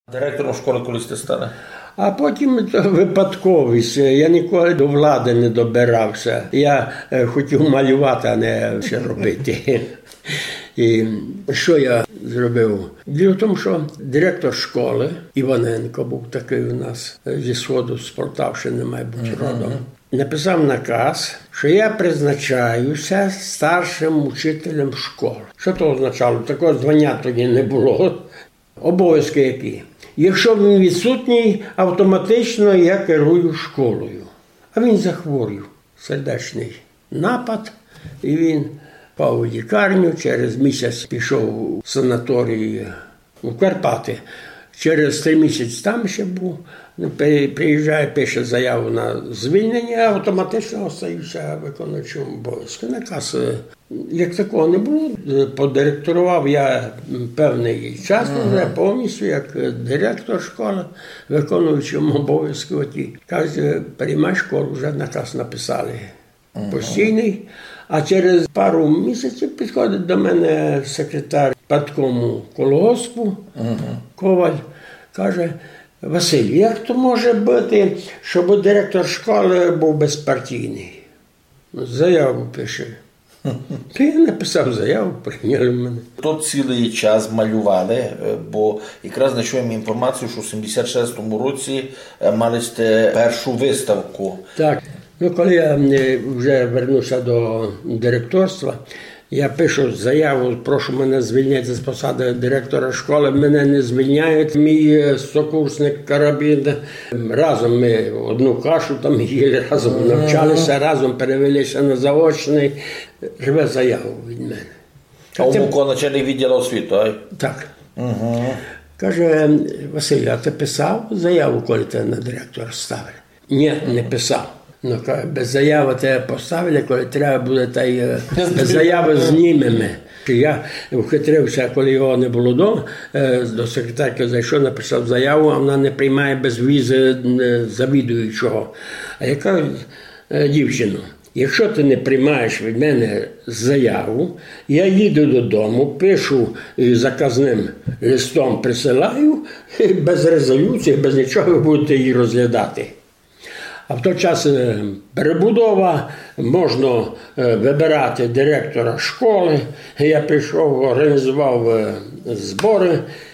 Директором школи колись ти стане? А потім випадковість. Я ніколи до влади не добирався. Я хотів малювати, а не ще робити. І що я зробив? Діло в тому, що директор школи, Іваненко був такий у нас, зі Сходу, з Полтавщини, мабуть, родом, написав наказ, що я призначаюся старшим учителем школи. Що це означало? Такого звання тоді не було. Обов'язки які? Якщо він відсутній, автоматично я керую школою. А він захворів, сердечний напад, і він впав у лікарню, через місяць пішов в санаторій у Карпати. Через 3 місяці там ще був, приїжджає, пише заяву на звільнення, автоматично остаюся виконуючим обов'язки. Наказ, як такого не було, подиректорував я певний час, вже повністю, як директор школи, виконуючим обов'язки. Каже, переймай школу, вже наказ написали постійний. А через пару місяців підходить до мене секретар парткому колгоспу, Коваль, каже: Василь, як то може бути, щоб директор школи був безпартійний? Заяву пише. То я написав заяву, прийняли мене. Тут цілий час малювали, бо якраз знайшов інформацію, що в 76-му році мали сте першу виставку. Так. Коли я вже вернувся до директорства, я пишу заяву, прошу мене звільнити з посади директора школи. Мене не звільняють. Мій сокурсник Карабін. Разом ми одну кашу там їли, разом навчалися, разом перевелися на заочний. Живе заяву від мене. А у Муко начальник відділу освіти, а? Так. Каже: Василь, а ти писав заяву, коли тебе на директора ставили? Ні, не писав. Без заяви тебе поставили, коли треба буде, та й без заяви знімемо. Я вхитрився, коли його не було вдома, до секретарки зайшов, написав заяву, а вона не приймає без візи завідуючого. А я кажу: дівчино, якщо ти не приймаєш від мене заяву, я їду додому, пишу заказним листом, присилаю, без резолюції, без нічого ви будете її розглядати. А в той час перебудова, можна вибирати директора школи. Я прийшов, організував збори